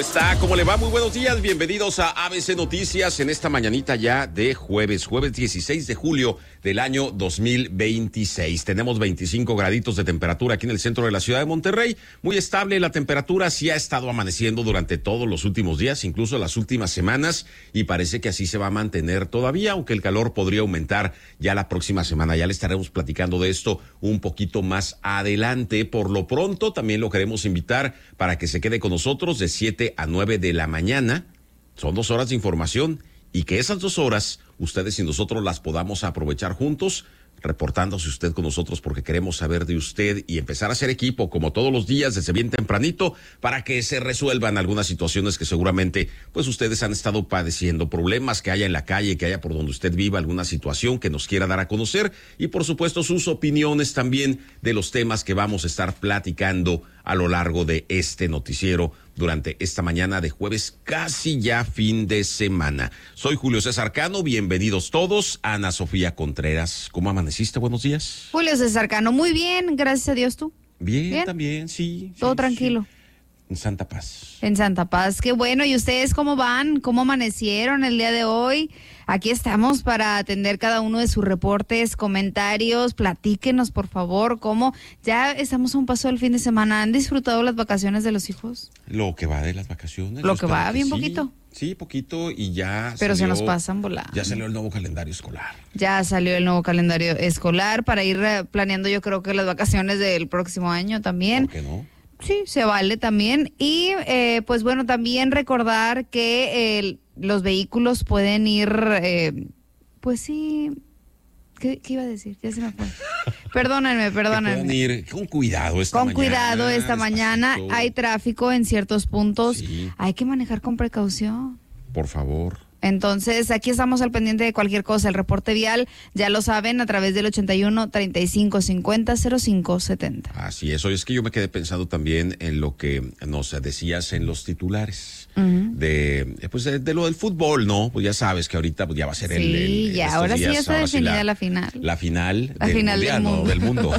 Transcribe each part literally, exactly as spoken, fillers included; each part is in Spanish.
Está, ¿cómo le va? Muy buenos días, bienvenidos a A B C Noticias en esta mañanita ya de jueves, jueves dieciséis de julio del año dos mil veintiséis. Tenemos veinticinco graditos de temperatura aquí en el centro de la ciudad de Monterrey, muy estable la temperatura, sí ha estado amaneciendo durante todos los últimos días, incluso las últimas semanas, y parece que así se va a mantener todavía, aunque el calor podría aumentar ya la próxima semana. Ya le estaremos platicando de esto un poquito más adelante. Por lo pronto, también lo queremos invitar para que se quede con nosotros de siete a nueve de la mañana. Son dos horas de información y que esas dos horas ustedes y nosotros las podamos aprovechar juntos, reportándose usted con nosotros porque queremos saber de usted y empezar a hacer equipo como todos los días desde bien tempranito para que se resuelvan algunas situaciones que seguramente pues ustedes han estado padeciendo, problemas que haya en la calle, que haya por donde usted viva, alguna situación que nos quiera dar a conocer y por supuesto sus opiniones también de los temas que vamos a estar platicando a lo largo de este noticiero durante esta mañana de jueves, casi ya fin de semana. Soy Julio César Cano, bienvenidos todos. Ana Sofía Contreras, ¿cómo amaneciste? Buenos días. Julio César Cano, muy bien, gracias a Dios. ¿Tú? Bien, ¿Bien? También, sí. Todo sí, tranquilo. Sí. En Santa Paz. En Santa Paz, qué bueno. ¿Y ustedes cómo van? ¿Cómo amanecieron el día de hoy? Aquí estamos para atender cada uno de sus reportes, comentarios. Platíquenos, por favor, cómo ya estamos a un paso del fin de semana. ¿Han disfrutado las vacaciones de los hijos? Lo que va de las vacaciones. Lo que va, que bien sí, poquito. Sí, poquito y ya Pero salió, se nos pasan volando. Ya salió el nuevo calendario escolar. Ya salió el nuevo calendario escolar para ir eh, planeando yo creo que las vacaciones del próximo año también. ¿Por qué no? Sí, se vale también. Y eh, pues bueno, también recordar que eh, los vehículos pueden ir, eh, pues sí, ¿qué, ¿qué iba a decir? Ya se me fue. Perdónenme, perdónenme. Pueden ir con cuidado esta con mañana. Con cuidado esta despacito. mañana. Hay tráfico en ciertos puntos. Sí. Hay que manejar con precaución. Por favor. Entonces, aquí estamos al pendiente de cualquier cosa. El reporte vial, ya lo saben, a través del ochenta y uno, treinta y cinco, cincuenta, cero cinco, setenta. Así es. Oye, es que yo me quedé pensando también en lo que nos decías en los titulares. Uh-huh. De pues de, de lo del fútbol, ¿no? Pues ya sabes que ahorita pues ya va a ser sí, el, el Sí, ya, ahora días, sí ya está definida sí la, la final. La final, la del, final mundial, del mundo. No, del mundo.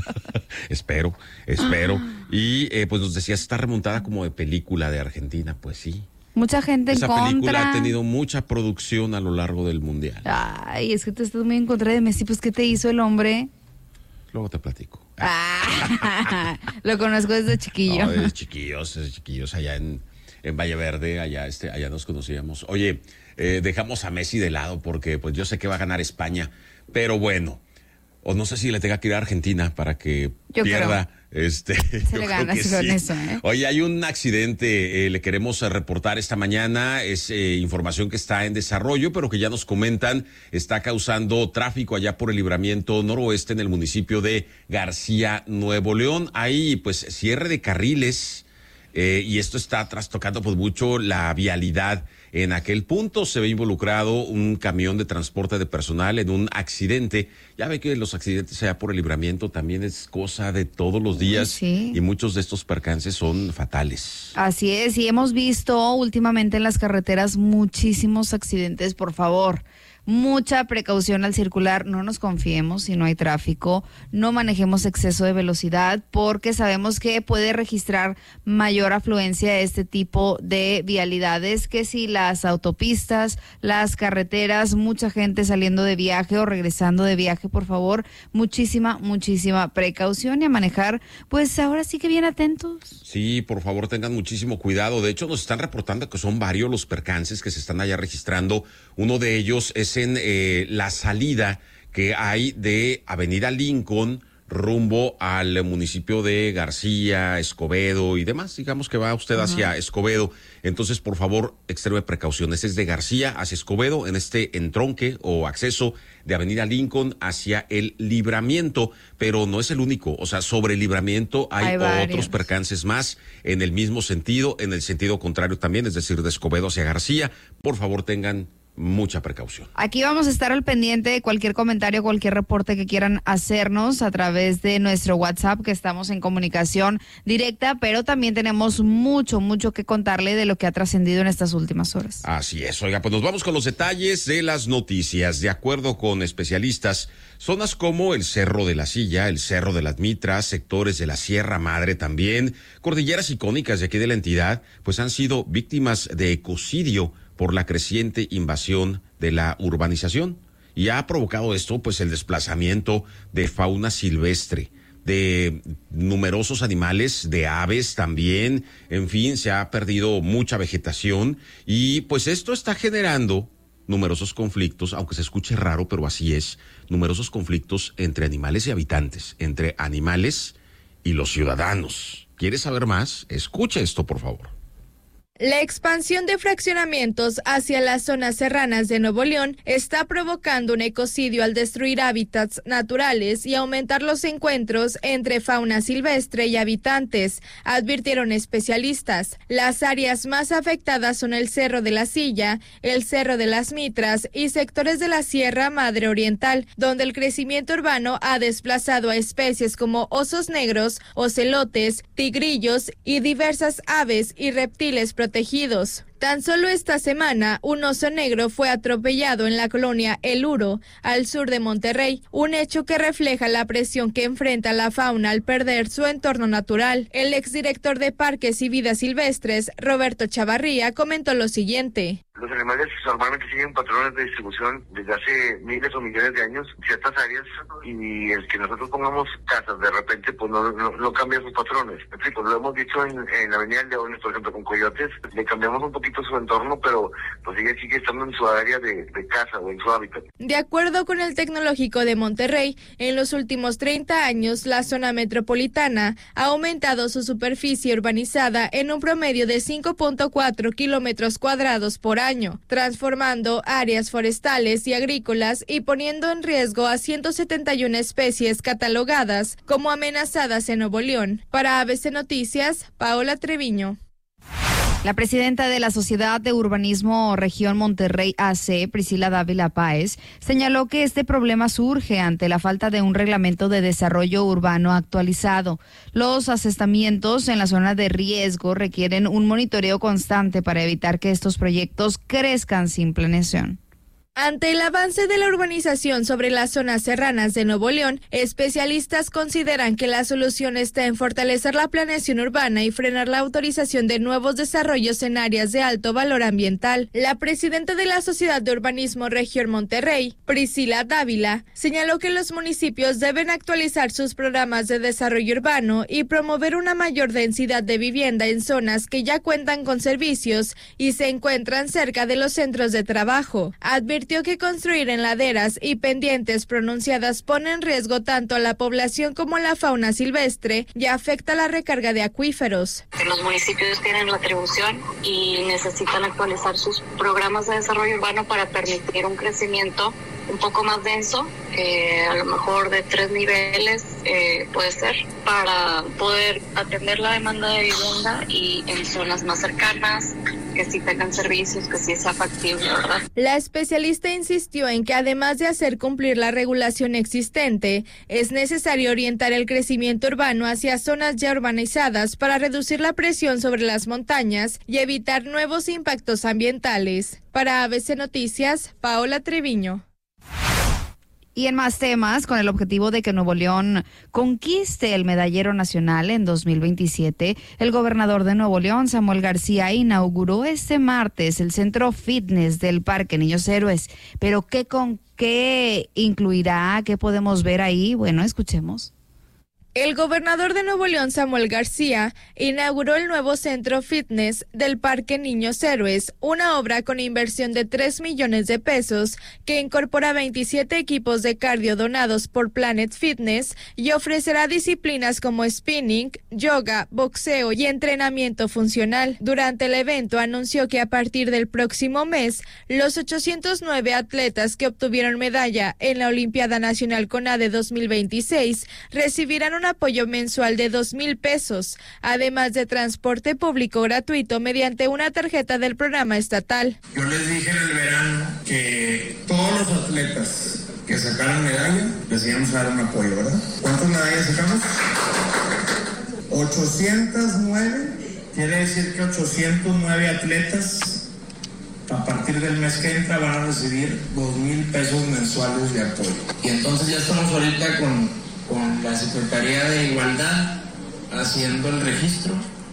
espero, espero. Ah. Y eh, pues nos decías, está remontada como de película de Argentina, pues sí. Mucha gente en Esa contra. Esa película ha tenido mucha producción a lo largo del mundial. Ay, es que tú estás muy en contra de Messi, pues ¿qué te hizo el hombre? Luego te platico. Ah, lo conozco desde chiquillo. No, desde chiquillos, desde chiquillos allá en, en Valle Verde, allá este, allá nos conocíamos. Oye, eh, dejamos a Messi de lado porque pues yo sé que va a ganar España, pero bueno, o no sé si le tenga que ir a Argentina para que yo pierda. Creo. Este, Se le gana con sí. eso, ¿eh? Oye, hay un accidente, eh, le queremos eh, reportar esta mañana, es eh, información que está en desarrollo, pero que ya nos comentan, está causando tráfico allá por el libramiento noroeste en el municipio de García, Nuevo León. Hay pues cierre de carriles eh, y esto está trastocando pues mucho la vialidad. En aquel punto se ve involucrado un camión de transporte de personal en un accidente. Ya ve que los accidentes allá por el libramiento también es cosa de todos los días. Sí. Y muchos de estos percances son fatales. Así es, y hemos visto últimamente en las carreteras muchísimos accidentes. Por favor, mucha precaución al circular, no nos confiemos si no hay tráfico, no manejemos exceso de velocidad porque sabemos que puede registrar mayor afluencia de este tipo de vialidades, que si las autopistas, las carreteras, mucha gente saliendo de viaje o regresando de viaje, por favor, muchísima, muchísima precaución y a manejar, pues ahora sí que bien atentos. Sí, por favor tengan muchísimo cuidado, de hecho nos están reportando que son varios los percances que se están allá registrando, uno de ellos es en eh, la salida que hay de Avenida Lincoln rumbo al municipio de García, Escobedo y demás, digamos que va usted hacia uh-huh. Escobedo, entonces por favor extreme precauciones, es de García hacia Escobedo en este entronque o acceso de Avenida Lincoln hacia el libramiento, pero no es el único, o sea, sobre el libramiento hay, hay otros percances más en el mismo sentido, en el sentido contrario también, es decir, de Escobedo hacia García, por favor tengan mucha precaución. Aquí vamos a estar al pendiente de cualquier comentario, cualquier reporte que quieran hacernos a través de nuestro WhatsApp, que estamos en comunicación directa, pero también tenemos mucho, mucho que contarle de lo que ha trascendido en estas últimas horas. Así es. Oiga, pues nos vamos con los detalles de las noticias. De acuerdo con especialistas, zonas como el Cerro de la Silla, el Cerro de las Mitras, sectores de la Sierra Madre también, cordilleras icónicas de aquí de la entidad, pues han sido víctimas de ecocidio por la creciente invasión de la urbanización. Y ha provocado esto, pues, el desplazamiento de fauna silvestre, de numerosos animales, de aves también. En fin, se ha perdido mucha vegetación y pues esto está generando numerosos conflictos, aunque se escuche raro, pero así es, numerosos conflictos entre animales y habitantes, entre animales y los ciudadanos. ¿Quieres saber más? Escucha esto, por favor. La expansión de fraccionamientos hacia las zonas serranas de Nuevo León está provocando un ecocidio al destruir hábitats naturales y aumentar los encuentros entre fauna silvestre y habitantes, advirtieron especialistas. Las áreas más afectadas son el Cerro de la Silla, el Cerro de las Mitras y sectores de la Sierra Madre Oriental, donde el crecimiento urbano ha desplazado a especies como osos negros, ocelotes, tigrillos y diversas aves y reptiles protegidos. Tan solo esta semana, un oso negro fue atropellado en la colonia El Uro, al sur de Monterrey, un hecho que refleja la presión que enfrenta la fauna al perder su entorno natural. El exdirector de Parques y Vidas Silvestres, Roberto Chavarría, comentó lo siguiente. Los animales normalmente siguen patrones de distribución desde hace miles o millones de años en ciertas áreas, y el que nosotros pongamos casas de repente pues no, no, no cambia sus patrones. En fin, pues lo hemos dicho en, en la Avenida Leones, por ejemplo, con coyotes, le cambiamos un poquito su entorno, pero pues sigue, sigue estando en su área de, de casa o en su hábitat. De acuerdo con el Tecnológico de Monterrey, en los últimos treinta años la zona metropolitana ha aumentado su superficie urbanizada en un promedio de cinco punto cuatro kilómetros cuadrados por año, transformando áreas forestales y agrícolas y poniendo en riesgo a ciento setenta y una especies catalogadas como amenazadas en Nuevo León. Para A B C Noticias, Paola Treviño. La presidenta de la Sociedad de Urbanismo Región Monterrey A C, Priscila Dávila Páez, señaló que este problema surge ante la falta de un reglamento de desarrollo urbano actualizado. Los asentamientos en la zona de riesgo requieren un monitoreo constante para evitar que estos proyectos crezcan sin planeación. Ante el avance de la urbanización sobre las zonas serranas de Nuevo León, especialistas consideran que la solución está en fortalecer la planeación urbana y frenar la autorización de nuevos desarrollos en áreas de alto valor ambiental. La presidenta de la Sociedad de Urbanismo Región Monterrey, Priscila Dávila, señaló que los municipios deben actualizar sus programas de desarrollo urbano y promover una mayor densidad de vivienda en zonas que ya cuentan con servicios y se encuentran cerca de los centros de trabajo. Advirtió que construir en laderas y pendientes pronunciadas pone en riesgo tanto a la población como a la fauna silvestre y afecta la recarga de acuíferos. Los municipios tienen la atribución y necesitan actualizar sus programas de desarrollo urbano para permitir un crecimiento un poco más denso, eh, a lo mejor de tres niveles eh, puede ser, para poder atender la demanda de vivienda y en zonas más cercanas, que sí tengan servicios, que sí sea factible, ¿verdad? La especialista insistió en que además de hacer cumplir la regulación existente, es necesario orientar el crecimiento urbano hacia zonas ya urbanizadas para reducir la presión sobre las montañas y evitar nuevos impactos ambientales. Para A B C Noticias, Paola Treviño. Y en más temas, con el objetivo de que Nuevo León conquiste el medallero nacional en dos mil veintisiete, el gobernador de Nuevo León, Samuel García, inauguró este martes el centro fitness del Parque Niños Héroes. Pero ¿qué con qué incluirá? ¿Qué podemos ver ahí? Bueno, escuchemos. El gobernador de Nuevo León, Samuel García, inauguró el nuevo centro fitness del Parque Niños Héroes, una obra con inversión de tres millones de pesos que incorpora veintisiete equipos de cardio donados por Planet Fitness y ofrecerá disciplinas como spinning, yoga, boxeo y entrenamiento funcional. Durante el evento anunció que a partir del próximo mes, los ochocientos nueve atletas que obtuvieron medalla en la Olimpiada Nacional CONADE dos mil veintiséis recibirán una un apoyo mensual de dos mil pesos, además de transporte público gratuito mediante una tarjeta del programa estatal. Yo les dije en el verano que todos los atletas que sacaron medalla les íbamos a dar un apoyo, ¿verdad? ¿Cuántas medallas sacamos? ochocientos nueve, quiere decir que ochocientos nueve atletas a partir del mes que entra van a recibir dos mil pesos mensuales de apoyo. Y entonces ya estamos ahorita con, con la Secretaría de Igualdad haciendo el registro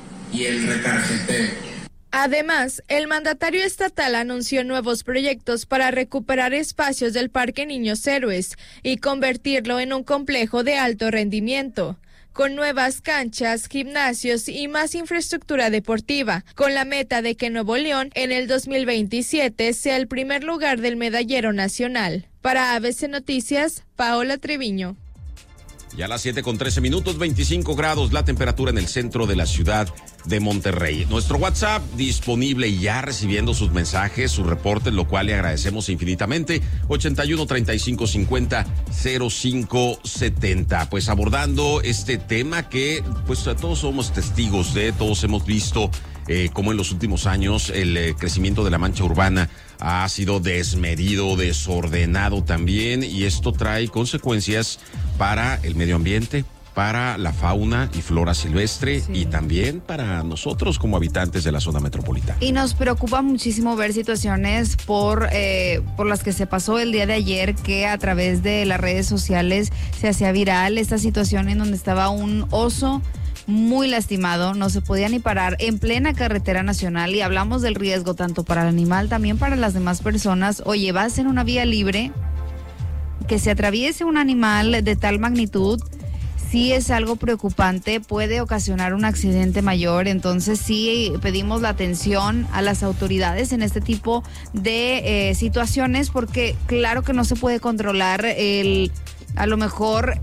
y el retarjeteo. Además, el mandatario estatal anunció nuevos proyectos para recuperar espacios del Parque Niños Héroes y convertirlo en un complejo de alto rendimiento, con nuevas canchas, gimnasios y más infraestructura deportiva, con la meta de que Nuevo León en el dos mil veintisiete sea el primer lugar del medallero nacional. Para A B C Noticias, Paola Treviño. Ya a las siete con trece minutos, veinticinco grados la temperatura en el centro de la ciudad de Monterrey. Nuestro WhatsApp disponible y ya recibiendo sus mensajes, sus reportes, lo cual le agradecemos infinitamente. ochenta y uno, treinta y cinco, cincuenta, cero cinco setenta. Pues abordando este tema que pues todos somos testigos de, todos hemos visto eh, cómo en los últimos años el eh, crecimiento de la mancha urbana ha sido desmedido, desordenado también, y esto trae consecuencias para el medio ambiente, para la fauna y flora silvestre, sí, y también para nosotros como habitantes de la zona metropolitana. Y nos preocupa muchísimo ver situaciones por, eh, por las que se pasó el día de ayer, que a través de las redes sociales se hacía viral esta situación en donde estaba un oso muy lastimado, no se podía ni parar en plena carretera nacional, y hablamos del riesgo tanto para el animal, también para las demás personas. Oye, vas en una vía libre, que se atraviese un animal de tal magnitud, sí es algo preocupante, puede ocasionar un accidente mayor. Entonces sí pedimos la atención a las autoridades en este tipo de eh, situaciones, porque claro que no se puede controlar el, a lo mejor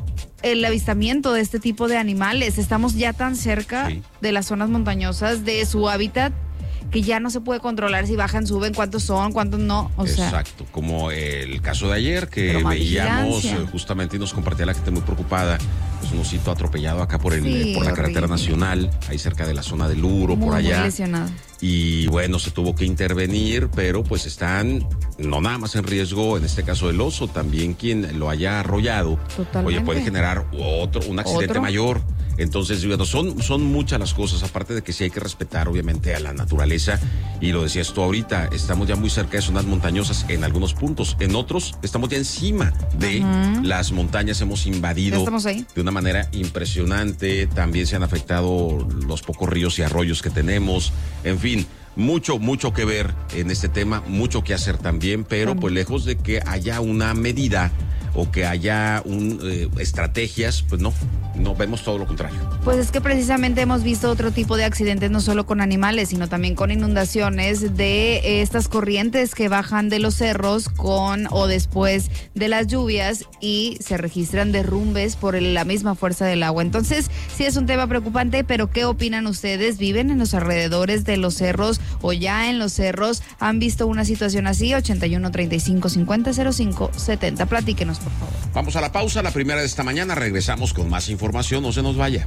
el avistamiento de este tipo de animales. Estamos ya tan cerca, sí, de las zonas montañosas, de su hábitat, que ya no se puede controlar si bajan, suben, cuántos son, cuántos no. O sea, exacto, como el caso de ayer que veíamos eh, justamente, y nos compartía la gente muy preocupada, pues un osito atropellado acá por el sí, por la carretera nacional, ahí cerca de la zona del Uro, muy, por allá. Muy lesionado. Y bueno, se tuvo que intervenir, pero pues están no nada más en riesgo, en este caso el oso, también quien lo haya arrollado. Totalmente. Oye, puede generar otro, un accidente ¿Otro? mayor. Entonces, bueno, son, son muchas las cosas, aparte de que sí hay que respetar obviamente a la naturaleza, y lo decías tú ahorita, estamos ya muy cerca de zonas montañosas en algunos puntos, en otros estamos ya encima de uh-huh. las montañas, hemos invadido estamos ahí. de una manera impresionante, también se han afectado los pocos ríos y arroyos que tenemos, en fin, mucho, mucho que ver en este tema, mucho que hacer también, pero también, pues lejos de que haya una medida o que haya un, eh, estrategias, pues no, no vemos todo lo contrario. Pues es que precisamente hemos visto otro tipo de accidentes, no solo con animales, sino también con inundaciones de estas corrientes que bajan de los cerros con o después de las lluvias, y se registran derrumbes por el, la misma fuerza del agua. Entonces, sí es un tema preocupante, pero ¿qué opinan ustedes? ¿Viven en los alrededores de los cerros o ya en los cerros? ¿Han visto una situación así? ochenta y uno, treinta y cinco, cincuenta, cero cinco setenta. Platíquenos, por favor. Vamos a la pausa, la primera de esta mañana. Regresamos con más información, no se nos vaya.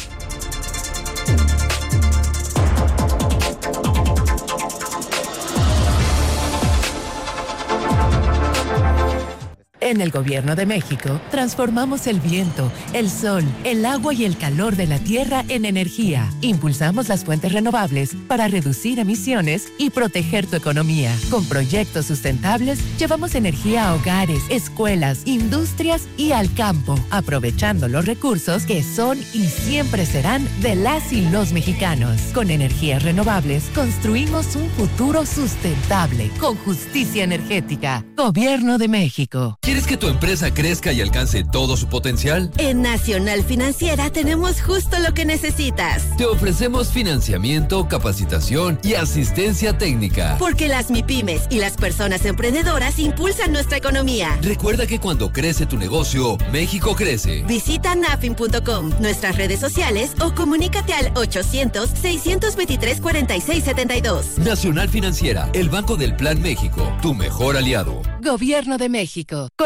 En el Gobierno de México, transformamos el viento, el sol, el agua y el calor de la tierra en energía. Impulsamos las fuentes renovables para reducir emisiones y proteger tu economía. Con proyectos sustentables, llevamos energía a hogares, escuelas, industrias y al campo, aprovechando los recursos que son y siempre serán de las y los mexicanos. Con energías renovables, construimos un futuro sustentable, con justicia energética. Gobierno de México. ¿Quieres que tu empresa crezca y alcance todo su potencial? En Nacional Financiera tenemos justo lo que necesitas. Te ofrecemos financiamiento, capacitación y asistencia técnica. Porque las MIPYMES y las personas emprendedoras impulsan nuestra economía. Recuerda que cuando crece tu negocio, México crece. Visita nafin punto com, nuestras redes sociales o comunícate al ochocientos, seiscientos veintitrés, cuarenta y seis setenta y dos. Nacional Financiera, el Banco del Plan México, tu mejor aliado. Gobierno de México. Con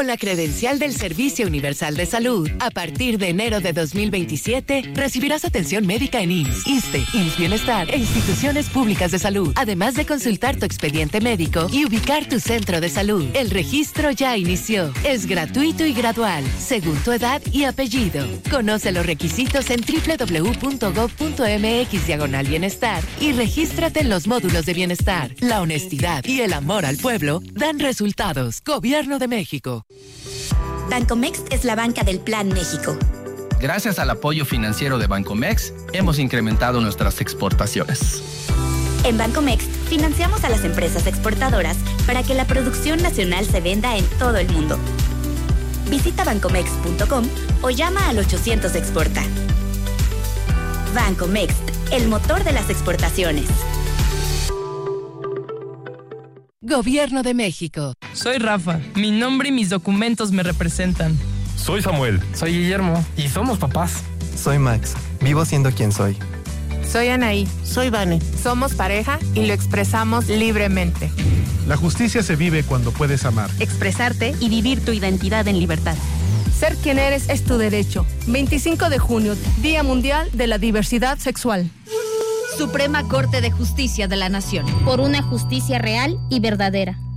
Con la credencial del Servicio Universal de Salud, a partir de enero de dos mil veintisiete, recibirás atención médica en I M S S, ISSSTE, I M S S Bienestar e instituciones públicas de salud, además de consultar tu expediente médico y ubicar tu centro de salud. El registro ya inició. Es gratuito y gradual, según tu edad y apellido. Conoce los requisitos en doble u doble u doble u punto gob punto eme equis diagonal bienestar y regístrate en los módulos de bienestar. La honestidad y el amor al pueblo dan resultados. Gobierno de México. Bancomext es la banca del Plan México. Gracias al apoyo financiero de Bancomext, hemos incrementado nuestras exportaciones. En Bancomext, financiamos a las empresas exportadoras para que la producción nacional se venda en todo el mundo. Visita bancomext punto com o llama al ochocientos Exporta. Bancomext, el motor de las exportaciones. Gobierno de México. Soy Rafa. Mi nombre y mis documentos me representan. Soy Samuel. Soy Guillermo. Y somos papás. Soy Max. Vivo siendo quien soy. Soy Anaí. Soy Vane. Somos pareja y lo expresamos libremente. La justicia se vive cuando puedes amar, expresarte y vivir tu identidad en libertad. Ser quien eres es tu derecho. veinticinco de junio, Día Mundial de la Diversidad Sexual. Suprema Corte de Justicia de la Nación. Por una justicia real y verdadera.